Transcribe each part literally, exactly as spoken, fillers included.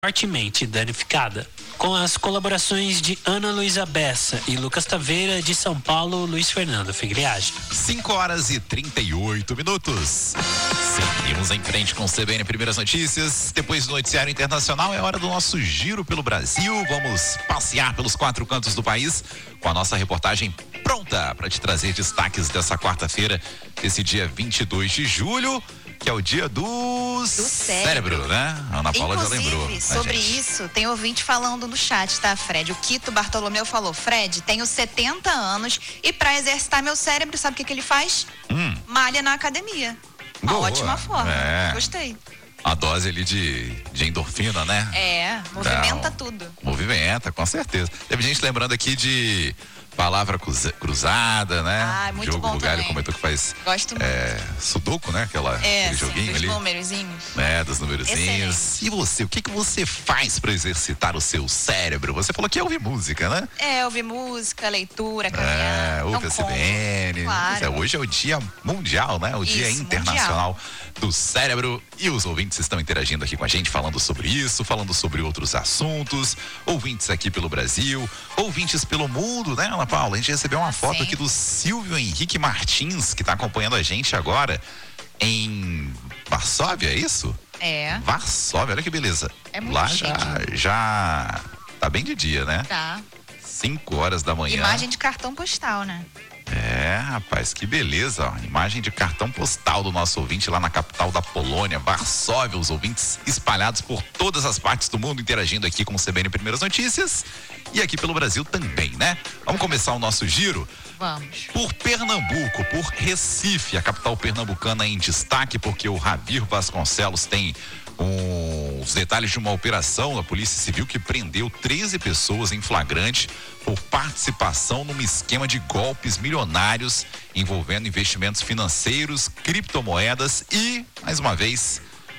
fortemente danificada. Com as colaborações de Ana Luísa Bessa e Lucas Taveira, de São Paulo, Luiz Fernando Figriage. cinco horas e trinta e oito minutos. Seguimos em frente com o C B N Primeiras Notícias. Depois do noticiário internacional, é hora do nosso giro pelo Brasil. Vamos passear pelos quatro cantos do país com a nossa reportagem pronta para te trazer destaques dessa quarta-feira, esse dia vinte e dois de julho. Que é o dia do, do cérebro. cérebro, né? A Ana Paula Inclusive, já lembrou. Sobre isso, tem ouvinte falando no chat, tá, Fred? O Quito Bartolomeu falou: Fred, tenho setenta anos e pra exercitar meu cérebro, sabe o que, que ele faz? Hum. Malha na academia. Uma Boa. ótima forma. É. Gostei. A dose ali de, de endorfina, né? É, movimenta Não, tudo. Movimenta, com certeza. Teve gente lembrando aqui de palavra cruza, cruzada, né? Ah, muito Jogo bom Bugalho também. comentou que faz Gosto muito. é, sudoku, né? Aquela, É, aquele sim, joguinho dos ali. númerozinhos. É, dos númerozinhos. Excelente. E você, o que que você faz para exercitar o seu cérebro? Você falou que é ouvir música, né? É, ouvir música, leitura, caminhar. É, ouve a C B N. Claro. É, hoje é o dia mundial, né? O Isso, dia internacional do cérebro. E os ouvintes estão interagindo aqui com a gente, falando sobre isso, falando sobre outros assuntos. Ouvintes aqui pelo Brasil, ouvintes pelo mundo, né, Ana Paula? A gente recebeu uma Ah, foto sim. aqui do Silvio Henrique Martins, que está acompanhando a gente agora em Varsóvia, é isso? É. Varsóvia, olha que beleza. É muito Lá chique. já, já tá bem de dia, né? Tá. cinco horas da manhã. Imagem de cartão postal, né? É, rapaz, que beleza, ó. Imagem de cartão postal do nosso ouvinte lá na capital da Polônia, Varsóvia, os ouvintes espalhados por todas as partes do mundo, interagindo aqui com o C B N Primeiras Notícias e aqui pelo Brasil também, né? Vamos começar o nosso giro? Vamos. Por Pernambuco, por Recife, a capital pernambucana em destaque, porque o Ravir Vasconcelos tem um, os detalhes de uma operação da Polícia Civil que prendeu treze pessoas em flagrante por participação num esquema de golpes milionários envolvendo investimentos financeiros, criptomoedas e, mais uma vez,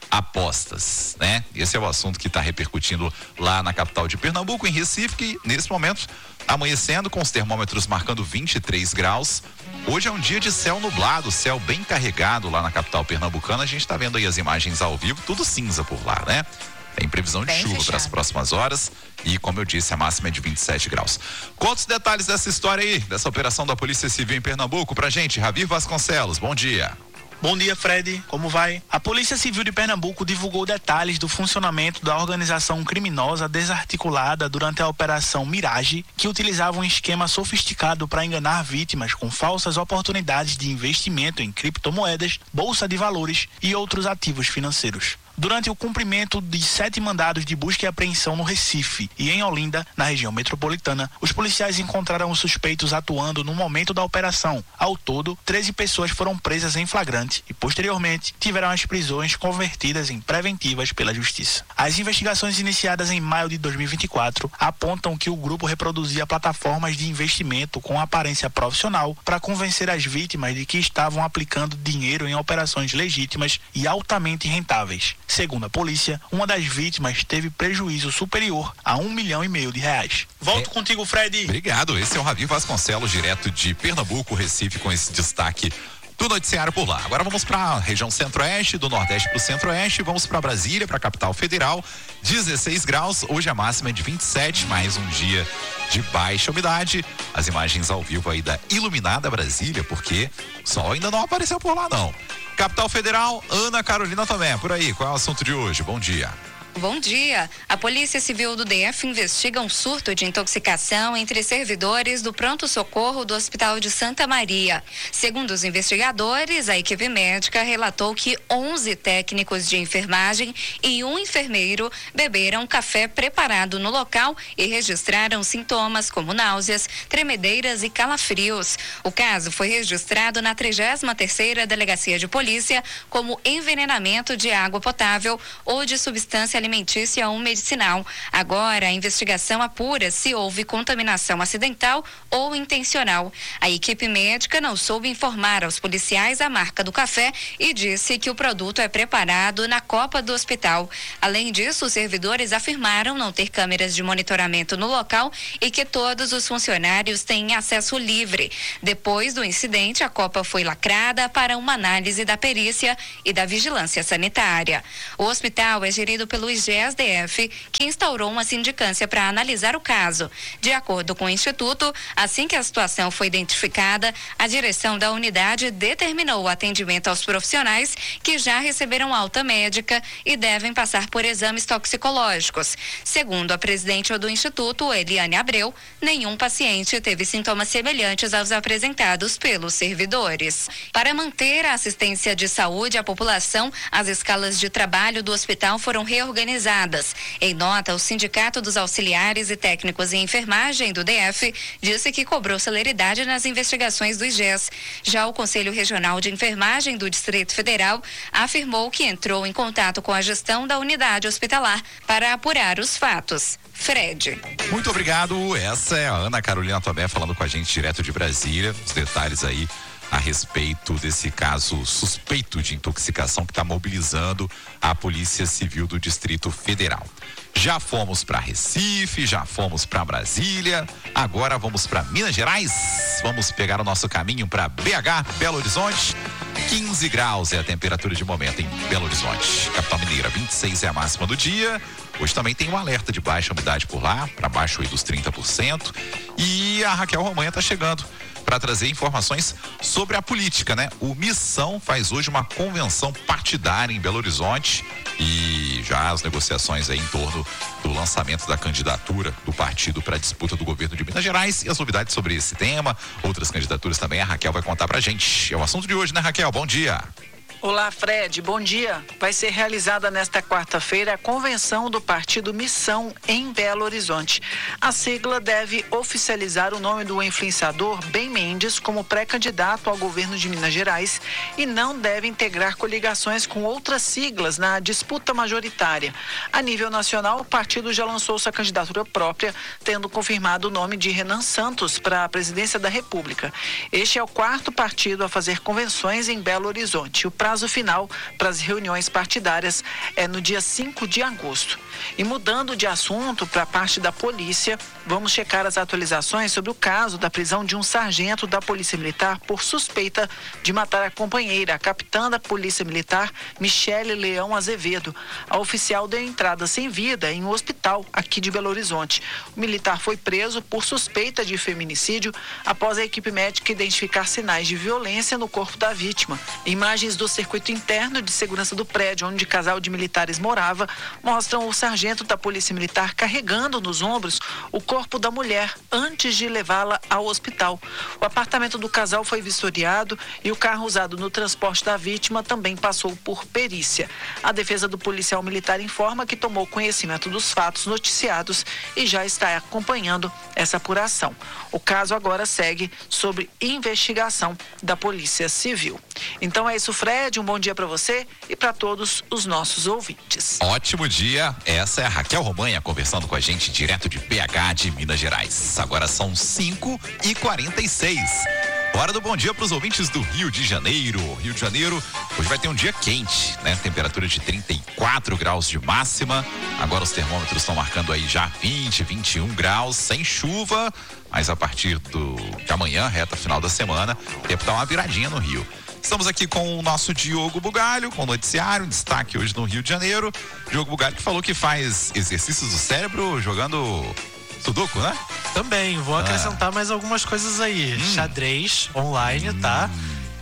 apostas, né? Esse é o assunto que está repercutindo lá na capital de Pernambuco, em Recife, que nesse momento amanhecendo com os termômetros marcando vinte e três graus. Hoje é um dia de céu nublado, céu bem carregado lá na capital pernambucana. A gente está vendo aí as imagens ao vivo, tudo cinza por lá, né? Tem previsão de Bem chuva para as fechado. próximas horas e, como eu disse, a máxima é de vinte e sete graus. Quantos detalhes dessa história aí, dessa operação da Polícia Civil em Pernambuco pra gente? Ravir Vasconcelos, bom dia. Bom dia, Fred. Como vai? A Polícia Civil de Pernambuco divulgou detalhes do funcionamento da organização criminosa desarticulada durante a Operação Mirage, que utilizava um esquema sofisticado para enganar vítimas com falsas oportunidades de investimento em criptomoedas, bolsa de valores e outros ativos financeiros. Durante o cumprimento de sete mandados de busca e apreensão no Recife e em Olinda, na região metropolitana, os policiais encontraram os suspeitos atuando no momento da operação. Ao todo, treze pessoas foram presas em flagrante e, posteriormente, tiveram as prisões convertidas em preventivas pela Justiça. As investigações iniciadas em maio de dois mil e vinte e quatro apontam que o grupo reproduzia plataformas de investimento com aparência profissional para convencer as vítimas de que estavam aplicando dinheiro em operações legítimas e altamente rentáveis. Segundo a polícia, uma das vítimas teve prejuízo superior a um milhão e meio de reais. Volto É. contigo, Fred. Obrigado, esse é o Ravir Vasconcelos, direto de Pernambuco, Recife, com esse destaque do noticiário por lá. Agora vamos para a região centro-oeste, do nordeste para o centro-oeste, vamos para Brasília, para a capital federal, dezesseis graus, hoje a máxima é de vinte e sete, mais um dia de baixa umidade. As imagens ao vivo aí da iluminada Brasília, porque o sol ainda não apareceu por lá não. Capital Federal, Ana Carolina Tomé, por aí, qual é o assunto de hoje? Bom dia. Bom dia. A Polícia Civil do D F investiga um surto de intoxicação entre servidores do pronto-socorro do Hospital de Santa Maria. Segundo os investigadores, a equipe médica relatou que onze técnicos de enfermagem e um enfermeiro beberam café preparado no local e registraram sintomas como náuseas, tremedeiras e calafrios. O caso foi registrado na trigésima terceira Delegacia de Polícia como envenenamento de água potável ou de substância alimentícia ou medicinal. Agora, a investigação apura se houve contaminação acidental ou intencional. A equipe médica não soube informar aos policiais a marca do café e disse que o produto é preparado na copa do hospital. Além disso, os servidores afirmaram não ter câmeras de monitoramento no local e que todos os funcionários têm acesso livre. Depois do incidente, a copa foi lacrada para uma análise da perícia e da vigilância sanitária. O hospital é gerido pelo pelo I G E S D F, que instaurou uma sindicância para analisar o caso. De acordo com o Instituto, assim que a situação foi identificada, a direção da unidade determinou o atendimento aos profissionais que já receberam alta médica e devem passar por exames toxicológicos. Segundo a presidente do Instituto, Eliane Abreu, nenhum paciente teve sintomas semelhantes aos apresentados pelos servidores. Para manter a assistência de saúde à população, as escalas de trabalho do hospital foram reorganizadas. Em nota, o Sindicato dos Auxiliares e Técnicos em Enfermagem do D F disse que cobrou celeridade nas investigações do I G E S. Já o Conselho Regional de Enfermagem do Distrito Federal afirmou que entrou em contato com a gestão da unidade hospitalar para apurar os fatos. Fred. Muito obrigado. Essa é a Ana Carolina Tomé falando com a gente direto de Brasília. Os detalhes aí a respeito desse caso suspeito de intoxicação que está mobilizando a Polícia Civil do Distrito Federal. Já fomos para Recife, já fomos para Brasília, agora vamos para Minas Gerais. Vamos pegar o nosso caminho para B H, Belo Horizonte. quinze graus é a temperatura de momento em Belo Horizonte. Capital Mineira, vinte e seis é a máxima do dia. Hoje também tem um alerta de baixa umidade por lá, para baixo aí dos trinta por cento. E a Raquel Romanha está chegando para trazer informações sobre a política, né? O Missão faz hoje uma convenção partidária em Belo Horizonte e já as negociações aí em torno do lançamento da candidatura do partido para a disputa do governo de Minas Gerais e as novidades sobre esse tema, outras candidaturas também, a Raquel vai contar pra gente. É o assunto de hoje, né, Raquel? Bom dia. Olá, Fred, bom dia. Vai ser realizada nesta quarta-feira a convenção do partido Missão em Belo Horizonte. A sigla deve oficializar o nome do influenciador Ben Mendes como pré-candidato ao governo de Minas Gerais e não deve integrar coligações com outras siglas na disputa majoritária. A nível nacional, o partido já lançou sua candidatura própria, tendo confirmado o nome de Renan Santos para a presidência da República. Este é o quarto partido a fazer convenções em Belo Horizonte. O prazo final para as reuniões partidárias é no dia cinco de agosto. E mudando de assunto para a parte da polícia, vamos checar as atualizações sobre o caso da prisão de um sargento da Polícia Militar por suspeita de matar a companheira, a capitã da Polícia Militar, Michele Leão Azevedo. A oficial deu entrada sem vida em um hospital aqui de Belo Horizonte. O militar foi preso por suspeita de feminicídio após a equipe médica identificar sinais de violência no corpo da vítima. Imagens do circuito interno de segurança do prédio onde o casal de militares morava mostram o sargento da Polícia Militar carregando nos ombros o corpo da mulher antes de levá-la ao hospital. O apartamento do casal foi vistoriado e o carro usado no transporte da vítima também passou por perícia. A defesa do policial militar informa que tomou conhecimento dos fatos noticiados e já está acompanhando essa apuração. O caso agora segue sob investigação da Polícia Civil. Então é isso, Fred. Um bom dia para você e para todos os nossos ouvintes. Ótimo dia. Essa é a Raquel Romanha conversando com a gente direto de B H de Minas Gerais. Agora são cinco e quarenta e seis. Hora do bom dia para os ouvintes do Rio de Janeiro. Rio de Janeiro, hoje vai ter um dia quente, né? Temperatura de trinta e quatro graus de máxima. Agora os termômetros estão marcando aí já vinte, vinte e um graus, sem chuva. Mas a partir do, de amanhã, reta final da semana, o tempo dá uma viradinha no Rio. Estamos aqui com o nosso Diogo Bugalho, com o noticiário, destaque hoje no Rio de Janeiro. Diogo Bugalho que falou que faz exercícios do cérebro jogando sudoku, né? Também, vou acrescentar ah. mais algumas coisas aí. Hum. Xadrez online, hum. tá?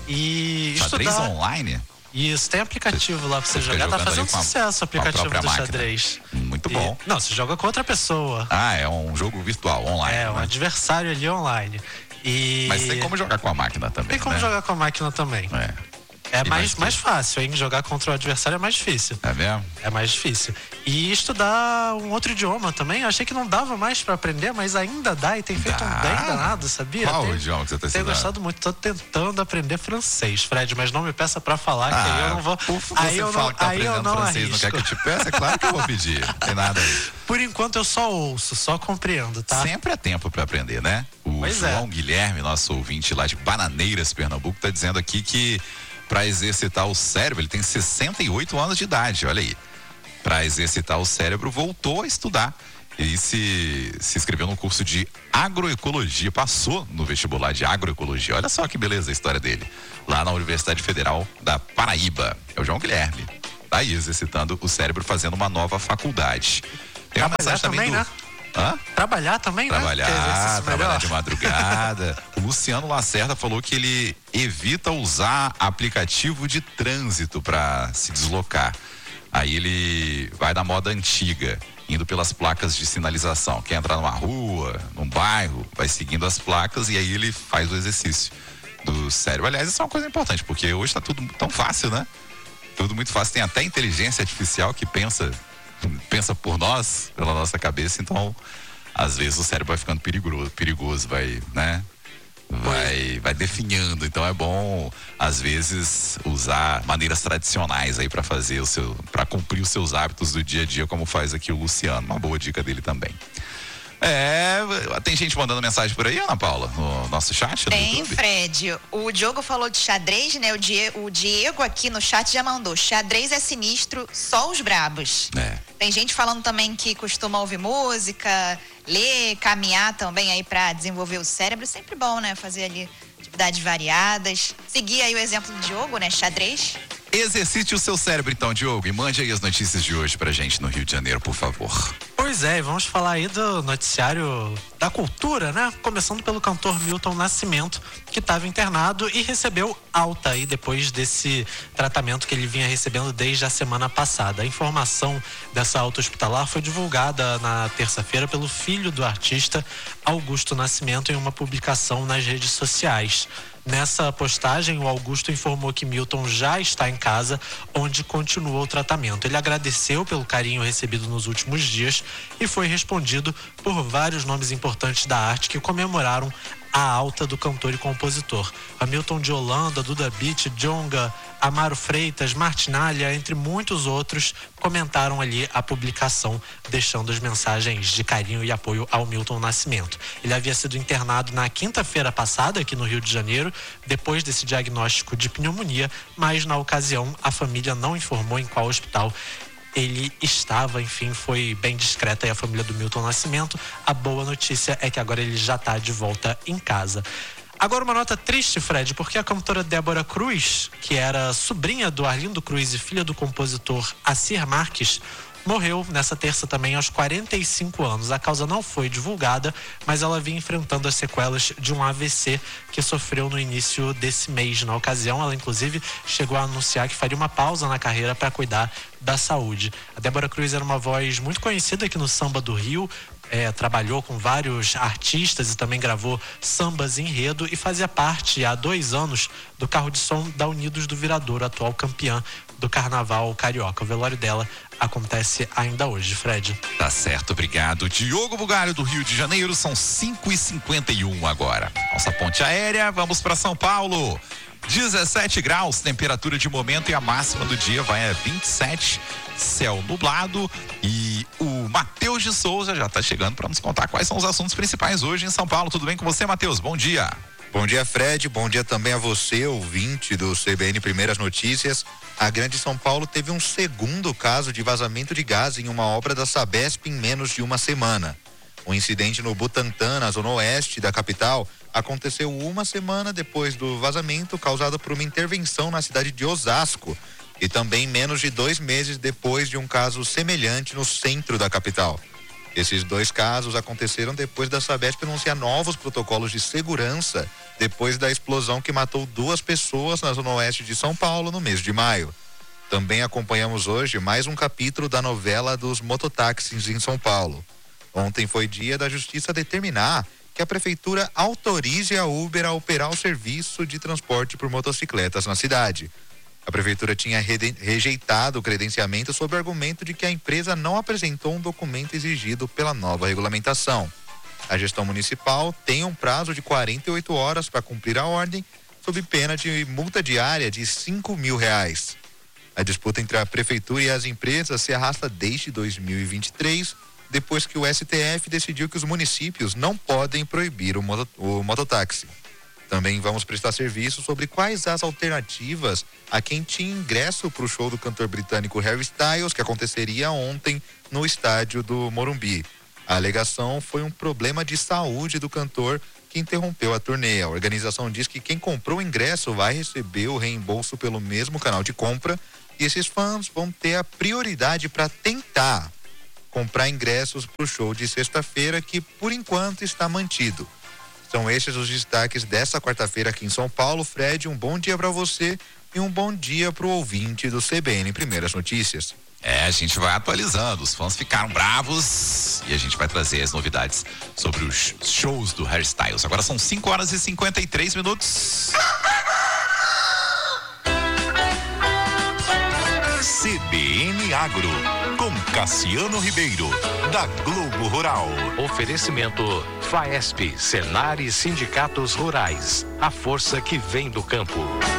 E xadrez estudar... online? Isso, tem aplicativo lá pra você, você jogar. Tá fazendo sucesso o aplicativo do máquina. Xadrez. Muito bom. E... Não, você joga com outra pessoa. Ah, é um jogo virtual, online. É, né? um adversário ali online. E... Mas tem como jogar com a máquina também, Tem como né? jogar com a máquina também. É. É mais, mais fácil, hein? Jogar contra o adversário é mais difícil. É mesmo? É mais difícil. E estudar um outro idioma também. Eu achei que não dava mais pra aprender, mas ainda dá e tem feito dá. um bem danado, sabia? Qual tem, o idioma que você tá estudando? Tenho gostado muito. Tô tentando aprender francês, Fred, mas não me peça pra falar, ah, que aí eu não vou. Por, aí você eu fala não, que tá aí eu não francês, arrisco. Não quer que eu te peça? É claro que eu vou pedir. Não tem nada aí. Por enquanto eu só ouço, só compreendo, tá? Sempre é tempo pra aprender, né? O pois João é. Guilherme, nosso ouvinte lá de Bananeiras, Pernambuco, tá dizendo aqui que para exercitar o cérebro, ele tem sessenta e oito anos de idade, olha aí. Para exercitar o cérebro, voltou a estudar e se, se inscreveu no curso de agroecologia, passou no vestibular de agroecologia. Olha só que beleza a história dele, lá na Universidade Federal da Paraíba. É o João Guilherme. tá aí exercitando o cérebro, fazendo uma nova faculdade. Tem uma mensagem também, também do... né? Hã? Trabalhar também, trabalhar, né? Trabalhar de madrugada. O Luciano Lacerda falou que ele evita usar aplicativo de trânsito para se deslocar. Aí ele vai na moda antiga, indo pelas placas de sinalização. Quer entrar numa rua, num bairro, vai seguindo as placas e aí ele faz o exercício do cérebro. Aliás, isso é uma coisa importante, porque hoje tá tudo tão fácil, né? Tudo muito fácil. Tem até inteligência artificial que pensa... pensa por nós, pela nossa cabeça, então às vezes o cérebro vai ficando perigoso, perigoso vai, né? Vai, vai definhando, então é bom às vezes usar maneiras tradicionais aí para fazer o seu, para cumprir os seus hábitos do dia a dia, como faz aqui o Luciano, uma boa dica dele também. É, tem gente mandando mensagem por aí, Ana Paula, no nosso chat? Tem, Fred. O Diogo falou de xadrez, né? O Diego, o Diego aqui no chat já mandou. Xadrez é sinistro, só os brabos. É. Tem gente falando também que costuma ouvir música, ler, caminhar também aí pra desenvolver o cérebro. Sempre bom, né? Fazer ali atividades variadas. Seguir aí o exemplo do Diogo, né? Xadrez. Exercite o seu cérebro então, Diogo, e mande aí as notícias de hoje pra gente no Rio de Janeiro, por favor. Pois é, vamos falar aí do noticiário da cultura, né? Começando pelo cantor Milton Nascimento, que estava internado e recebeu alta aí depois desse tratamento que ele vinha recebendo desde a semana passada. A informação dessa alta hospitalar foi divulgada na terça-feira pelo filho do artista, Augusto Nascimento, em uma publicação nas redes sociais. Nessa postagem, o Augusto informou que Milton já está em casa, onde continua o tratamento. Ele agradeceu pelo carinho recebido nos últimos dias e foi respondido por vários nomes importantes da arte que comemoraram a alta do cantor e compositor. Hamilton de Holanda, Duda Beat, Djonga, Amaro Freitas, Martinalha, entre muitos outros, comentaram ali a publicação, deixando as mensagens de carinho e apoio ao Milton Nascimento. Ele havia sido internado na quinta-feira passada aqui no Rio de Janeiro, depois desse diagnóstico de pneumonia, mas na ocasião a família não informou em qual hospital ele estava. Enfim, foi bem discreta aí a família do Milton Nascimento. A boa notícia é que agora ele já está de volta em casa. Agora uma nota triste, Fred, porque a cantora Débora Cruz, que era sobrinha do Arlindo Cruz e filha do compositor Assir Marques, morreu nessa terça também aos quarenta e cinco anos. A causa não foi divulgada, mas ela vinha enfrentando as sequelas de um A V C que sofreu no início desse mês. Na ocasião, ela inclusive chegou a anunciar que faria uma pausa na carreira para cuidar da saúde. A Débora Cruz era uma voz muito conhecida aqui no Samba do Rio. É, trabalhou com vários artistas e também gravou sambas enredo e fazia parte há dois anos do carro de som da Unidos do Viradouro, atual campeã do Carnaval Carioca. O velório dela acontece ainda hoje, Fred. Tá certo, obrigado. Diogo Bugalho, do Rio de Janeiro, são cinco e cinquenta e um agora. Nossa ponte aérea, vamos para São Paulo. dezessete graus, temperatura de momento, e a máxima do dia vai a vinte e sete, céu nublado. E o Matheus de Souza já está chegando para nos contar quais são os assuntos principais hoje em São Paulo. Tudo bem com você, Matheus? Bom dia. Bom dia, Fred. Bom dia também a você, ouvinte do C B N Primeiras Notícias. A Grande São Paulo teve um segundo caso de vazamento de gás em uma obra da Sabesp em menos de uma semana. O incidente no Butantã, na zona oeste da capital, aconteceu uma semana depois do vazamento causado por uma intervenção na cidade de Osasco e também menos de dois meses depois de um caso semelhante no centro da capital. Esses dois casos aconteceram depois da Sabesp anunciar novos protocolos de segurança depois da explosão que matou duas pessoas na zona oeste de São Paulo no mês de maio. Também acompanhamos hoje mais um capítulo da novela dos mototáxis em São Paulo. Ontem foi dia da Justiça determinar que a Prefeitura autorize a Uber a operar o serviço de transporte por motocicletas na cidade. A Prefeitura tinha rejeitado o credenciamento sob o argumento de que a empresa não apresentou um documento exigido pela nova regulamentação. A gestão municipal tem um prazo de quarenta e oito horas para cumprir a ordem, sob pena de multa diária de cinco mil reais. A disputa entre a Prefeitura e as empresas se arrasta desde dois mil e vinte e três, depois que o S T F decidiu que os municípios não podem proibir o, moto, o mototáxi. Também vamos prestar serviço sobre quais as alternativas a quem tinha ingresso para o show do cantor britânico Harry Styles, que aconteceria ontem no estádio do Morumbi. A alegação foi um problema de saúde do cantor que interrompeu a turnê. A organização diz que quem comprou o ingresso vai receber o reembolso pelo mesmo canal de compra, E esses fãs vão ter a prioridade para tentar comprar ingressos para o show de sexta-feira, que por enquanto está mantido. São estes os destaques dessa quarta-feira aqui em São Paulo. Fred, um bom dia para você e um bom dia para o ouvinte do C B N Primeiras Notícias. É, a gente vai atualizando, os fãs ficaram bravos e a gente vai trazer as novidades sobre os shows do Harry Styles. Agora são cinco horas e cinquenta e três minutos. C B N Agro, com Cassiano Ribeiro, da Globo Rural. Oferecimento Faesp, Senar e Sindicatos Rurais. A força que vem do campo.